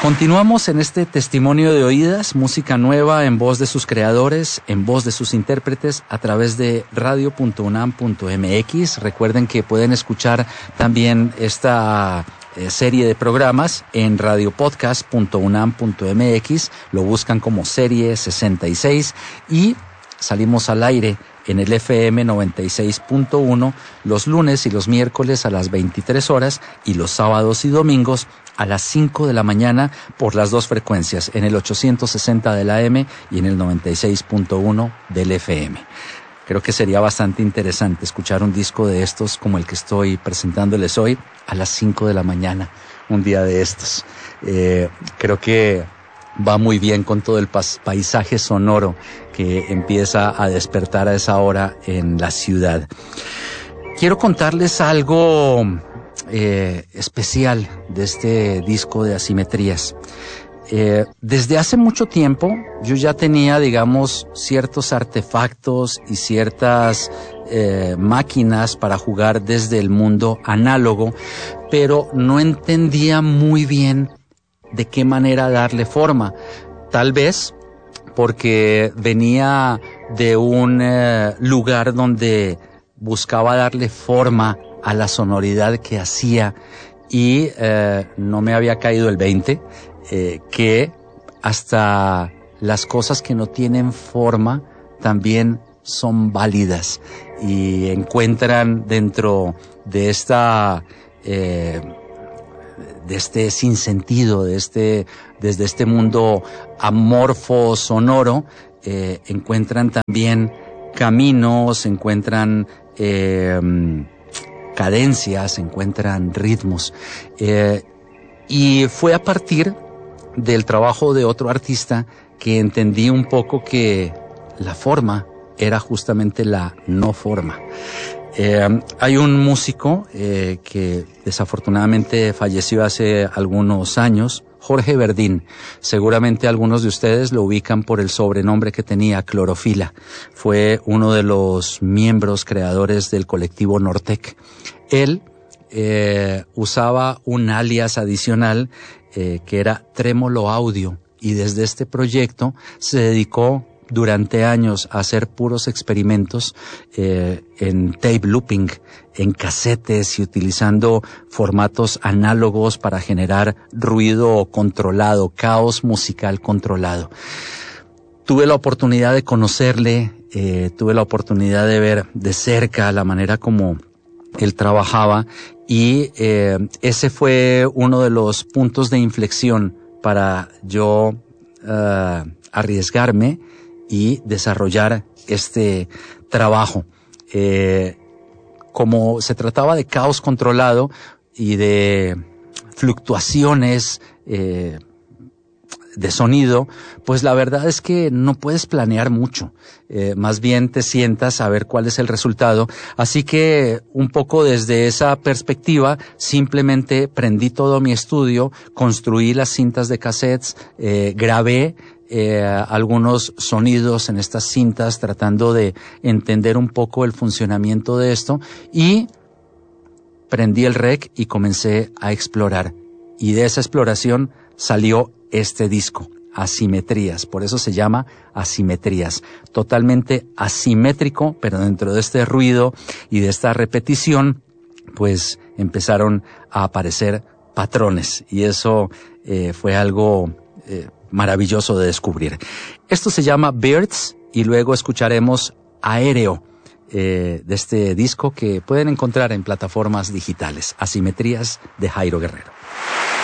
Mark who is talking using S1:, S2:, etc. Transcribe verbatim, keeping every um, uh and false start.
S1: Continuamos en este testimonio de oídas, música nueva en voz de sus creadores, en voz de sus intérpretes a través de radio punto unam punto m x. Recuerden que pueden escuchar también esta eh, serie de programas en radio podcast punto unam punto m x. Lo buscan como serie sesenta y seis y salimos al aire en el F M noventa y seis punto uno los lunes y los miércoles a las veintitrés horas y los sábados y domingos a las cinco de la mañana por las dos frecuencias, en el ochocientos sesenta de la A M y en el noventa y seis punto uno del F M. Creo que sería bastante interesante escuchar un disco de estos como el que estoy presentándoles hoy a las cinco de la mañana, un día de estos. Eh, creo que va muy bien con todo el pas- paisaje sonoro que empieza a despertar a esa hora en la ciudad. Quiero contarles algo eh, especial de este disco de Asimetrías. Eh, desde hace mucho tiempo yo ya tenía, digamos, ciertos artefactos y ciertas eh, máquinas para jugar desde el mundo análogo, pero no entendía muy bien de qué manera darle forma. Tal vez porque venía de un eh, lugar donde buscaba darle forma a la sonoridad que hacía y eh, no me había caído el veinte, eh, que hasta las cosas que no tienen forma también son válidas y encuentran dentro de esta eh, de este sinsentido, de este, desde este mundo amorfo, sonoro, eh, encuentran también caminos, encuentran eh, cadencias, encuentran ritmos. Eh, y fue a partir del trabajo de otro artista que entendí un poco que la forma era justamente la no forma. Eh, hay un músico eh, que desafortunadamente falleció hace algunos años, Jorge Verdín. Seguramente algunos de ustedes lo ubican por el sobrenombre que tenía, Clorofila. Fue uno de los miembros creadores del colectivo Nortec. Él eh, usaba un alias adicional eh, que era Trémolo Audio, y desde este proyecto se dedicó durante años a hacer puros experimentos eh, en tape looping, en casetes y utilizando formatos análogos para generar ruido controlado, caos musical controlado. Tuve la oportunidad de conocerle, eh, tuve la oportunidad de ver de cerca la manera como él trabajaba y eh, ese fue uno de los puntos de inflexión para yo uh, arriesgarme y desarrollar este trabajo. Eh, como se trataba de caos controlado y de fluctuaciones eh, de sonido, pues la verdad es que no puedes planear mucho. Eh, más bien te sientas a ver cuál es el resultado. Así que un poco desde esa perspectiva, simplemente prendí todo mi estudio, construí las cintas de cassettes, eh, grabé Eh, algunos sonidos en estas cintas tratando de entender un poco el funcionamiento de esto y prendí el rec y comencé a explorar, y de esa exploración salió este disco, Asimetrías. Por eso se llama Asimetrías, totalmente asimétrico, pero dentro de este ruido y de esta repetición pues empezaron a aparecer patrones, y eso eh, fue algo eh, maravilloso de descubrir. Esto se llama Birds y luego escucharemos Aéreo eh, de este disco que pueden encontrar en plataformas digitales, Asimetrías de Jairo Guerrero.